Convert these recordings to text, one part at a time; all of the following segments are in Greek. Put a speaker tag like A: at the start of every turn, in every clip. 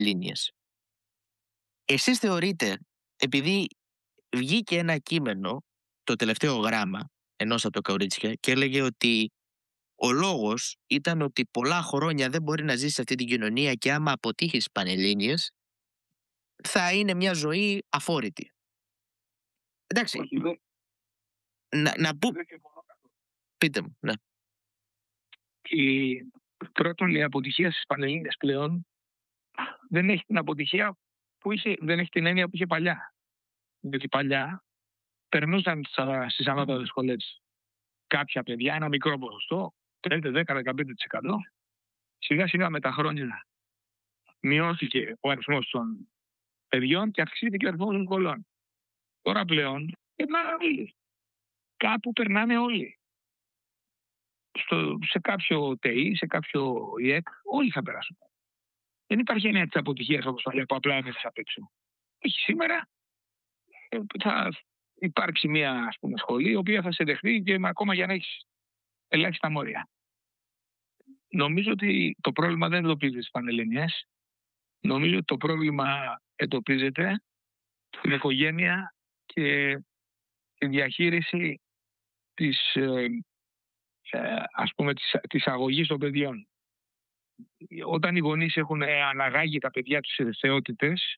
A: Πανελλήνιες. Εσείς θεωρείτε, επειδή βγήκε ένα κείμενο, το τελευταίο γράμμα ενός από τα κορίτσια, και έλεγε ότι ο λόγος ήταν ότι πολλά χρόνια δεν μπορεί να ζήσει σε αυτή την κοινωνία και άμα αποτύχει στις Πανελλήνιες θα είναι μια ζωή αφόρητη. Εντάξει,
B: Όχι, δεν
A: να πω,
B: συμφωνώ.
A: πείτε μου, ναι.
B: Πρώτον, η αποτυχία στις Πανελλήνιες πλέον δεν έχει την αποτυχία που είχε, δεν έχει την έννοια που είχε παλιά. Διότι παλιά περνούσαν στις ανώτατες σχολές κάποια παιδιά, ένα μικρό ποσοστό, 5, 10, 15%. Σιγά σιγά με τα χρόνια μειώθηκε ο αριθμός των παιδιών και αυξήθηκε ο αριθμός των σχολών. Τώρα πλέον περνάνε όλοι. Κάπου περνάνε όλοι. Σε κάποιο ΤΕΙ, σε κάποιο ΙΕΚ, όλοι θα περάσουν. Δεν υπάρχει έννοια της αποτυχίας όπως παλιά που απλά έμεθες απ' έξω. Όχι, σήμερα θα υπάρξει μια, ας πούμε, σχολή η οποία θα σε δεχτεί και ακόμα για να έχεις ελάχιστα μόρια. Νομίζω ότι το πρόβλημα δεν εντοπίζεται στις Πανελλήνιες. Νομίζω ότι το πρόβλημα εντοπίζεται στην οικογένεια και τη διαχείριση της αγωγής των παιδιών. Όταν οι γονείς έχουν αναγάγει τα παιδιά τους σε θεότητες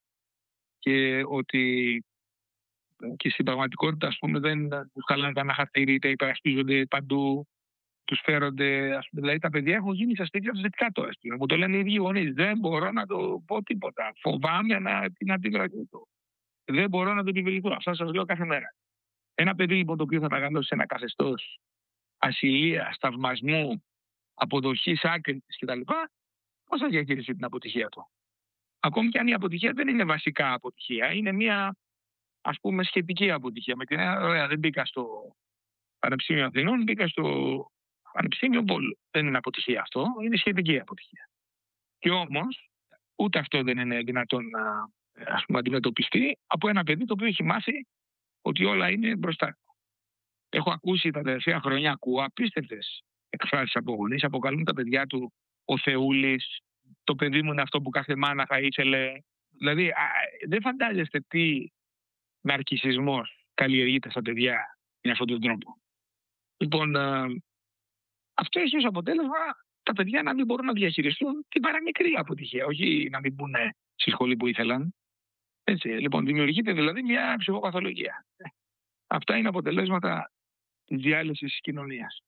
B: και στην πραγματικότητα, ας πούμε, δεν τους χαλάνε τα αναχαρτήρια, είτε υπερασπίζονται παντού, τους φέρονται, ας πούμε, δηλαδή τα παιδιά έχουν γίνει στα σπίτια τους δυτικά τώρα. Μου το λένε οι ίδιοι γονείς. Δεν μπορώ να το πω τίποτα. Φοβάμαι την αντίδρασή του. Δεν μπορώ να το επιβληθώ. Αυτά σας λέω κάθε μέρα. Ένα παιδί λοιπόν το οποίο θα μεγαλώσει σε ένα καθεστώς ασυλίας, θαυμασμού, αποδοχής άκρητης κτλ., πώς θα διαχειριστεί την αποτυχία του? Ακόμη και αν η αποτυχία δεν είναι βασικά αποτυχία, είναι μια, ας πούμε, σχετική αποτυχία. Με την ωραία, δεν μπήκα στο Πανεπιστήμιο Αθηνών, μπήκα στο Πανεπιστήμιο Βόλου. Δεν είναι αποτυχία αυτό, είναι σχετική αποτυχία. Και όμως, ούτε αυτό δεν είναι δυνατόν να, ας πούμε, αντιμετωπιστεί από ένα παιδί το οποίο έχει μάθει ότι όλα είναι μπροστά του. Έχω ακούσει τα τελευταία χρόνια, ακούω απίστευτες εκφράσεις από γονείς, αποκαλούν τα παιδιά του ο Θεούλης, το παιδί μου είναι αυτό που κάθε μάνα θα ήθελε. Δηλαδή, δεν φαντάζεστε τι ναρκισσισμός καλλιεργείται στα παιδιά με αυτόν τον τρόπο. Λοιπόν, αυτό έχει ως αποτέλεσμα τα παιδιά να μην μπορούν να διαχειριστούν την παραμικρή αποτυχία, όχι να μην μπουν στη σχολή που ήθελαν. Έτσι, λοιπόν, δημιουργείται δηλαδή μια ψυχοπαθολογία. Αυτά είναι αποτελέσματα της διάλυσης της κοινωνίας.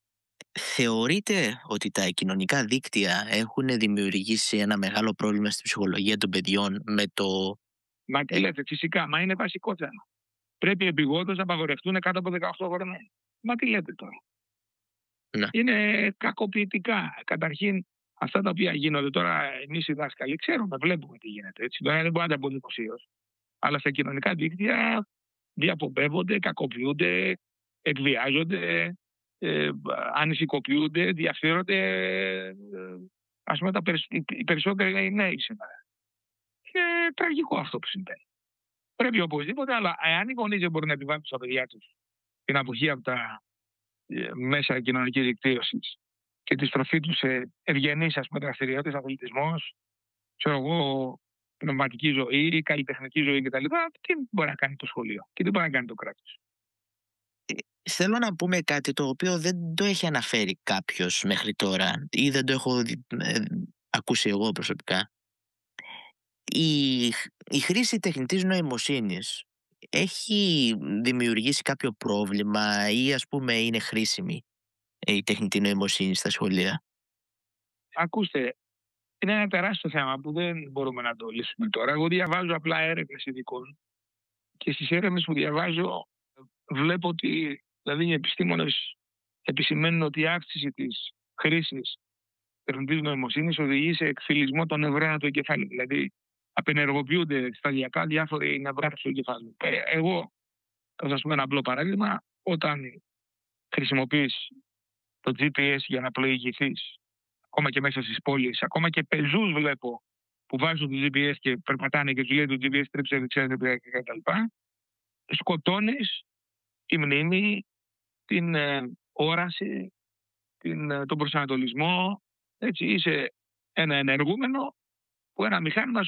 A: Θεωρείτε ότι τα κοινωνικά δίκτυα έχουν δημιουργήσει ένα μεγάλο πρόβλημα στη ψυχολογία των παιδιών με το...
B: Μα τι λέτε, φυσικά, μα είναι βασικό θέμα. Πρέπει επειγόντως να απαγορευτούν κάτω από 18 χρόνια. Μα τι λέτε τώρα.
A: Ναι.
B: Είναι κακοποιητικά. Καταρχήν, αυτά τα οποία γίνονται τώρα, εμείς οι δάσκαλοι ξέρουμε, βλέπουμε τι γίνεται. Έτσι. Τώρα δεν μπορεί να τα πω δημοσίως. Αλλά στα κοινωνικά δίκτυα διαπομπεύονται, κακοποιούνται, εκβιάζονται, ανησυχοποιούνται, διαφθείρονται, ας πούμε, οι περισσότεροι νέοι σήμερα. Και τραγικό αυτό που συμβαίνει. Πρέπει οπωσδήποτε, αλλά εάν οι γονείς δεν μπορούν να επιβάλλουν στα παιδιά τους την αποχή από τα μέσα κοινωνικής δικτύωσης και τη στροφή τους σε ευγενείς, ας πούμε, δραστηριότητες, αθλητισμός, ξέρω εγώ, πνευματική ζωή, καλλιτεχνική ζωή κτλ., τι μπορεί να κάνει το σχολείο και τι μπορεί να κάνει το κράτος.
A: Θέλω να πούμε κάτι το οποίο δεν το έχει αναφέρει κάποιος μέχρι τώρα ή δεν το έχω ακούσει εγώ προσωπικά. Η χρήση τεχνητής νοημοσύνης έχει δημιουργήσει κάποιο πρόβλημα ή, ας πούμε, είναι χρήσιμη η τεχνητή νοημοσύνη στα σχολεία?
B: Ακούστε, είναι ένα τεράστιο θέμα που δεν μπορούμε να το λύσουμε τώρα. Εγώ διαβάζω απλά έρευνες ειδικών και στις έρευνες που διαβάζω βλέπω ότι, δηλαδή, οι επιστήμονες επισημαίνουν ότι η αύξηση της χρήσης τεχνητής νοημοσύνης οδηγεί σε εκφυλισμό των νευρώνων του εγκεφάλου. Δηλαδή, απενεργοποιούνται σταδιακά διάφοροι νευρώνες του εγκεφάλου. Εγώ, θα σας πω ένα απλό παράδειγμα, όταν χρησιμοποιείς το GPS για να πλοηγηθείς, ακόμα και μέσα στις πόλεις, ακόμα και πεζούς βλέπω που βάζουν το GPS και περπατάνε και τους λέει το GPS τρίψε δεξιά κτλ. Σκοτώνεις τη μνήμη, την όραση, τον προσανατολισμό. Έτσι, είσαι ένα ενεργούμενο που ένα μηχάνημα